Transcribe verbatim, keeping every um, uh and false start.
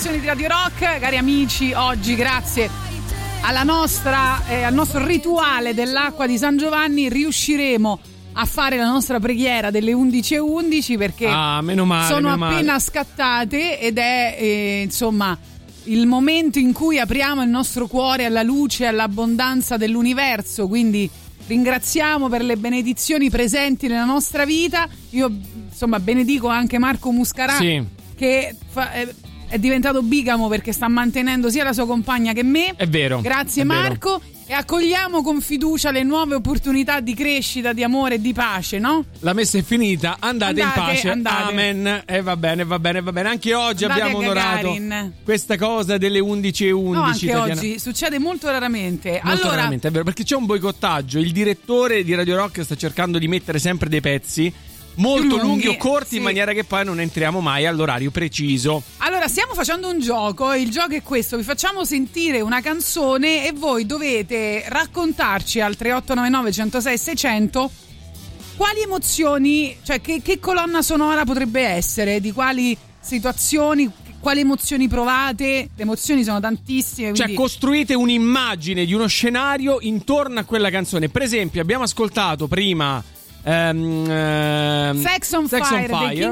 redazione di Radio Rock. Cari amici, oggi grazie alla nostra, eh, al nostro rituale dell'acqua di San Giovanni riusciremo a fare la nostra preghiera delle undici e undici perché ah, meno male, sono meno appena male. scattate ed è eh, insomma il momento in cui apriamo il nostro cuore alla luce e all'abbondanza dell'universo, quindi ringraziamo per le benedizioni presenti nella nostra vita. Io insomma benedico anche Marco Muscarà, sì. che fa, è, è diventato bigamo perché sta mantenendo sia la sua compagna che me. È vero. Grazie è Marco. Vero. E accogliamo con fiducia le nuove opportunità di crescita, di amore e di pace, no? La messa è finita, andate, andate in pace. andate. Amen. E eh, va bene, va bene, va bene. Anche oggi andate abbiamo onorato questa cosa delle undici e undici. No, anche Tatiana. oggi succede molto raramente. Molto allora, raramente, è vero, perché c'è un boicottaggio. Il direttore di Radio Rock sta cercando di mettere sempre dei pezzi molto lunghi, lunghi o corti, sì, in maniera che poi non entriamo mai all'orario preciso. Allora stiamo facendo un gioco. Il gioco è questo: vi facciamo sentire una canzone e voi dovete raccontarci al tre otto nove nove uno zero sei sei zero zero quali emozioni, cioè che, che colonna sonora potrebbe essere, di quali situazioni, quali emozioni provate. Le emozioni sono tantissime, quindi... Cioè costruite un'immagine di uno scenario intorno a quella canzone. Per esempio abbiamo ascoltato prima Um, um, Sex on Sex Fire, on Fire. dei King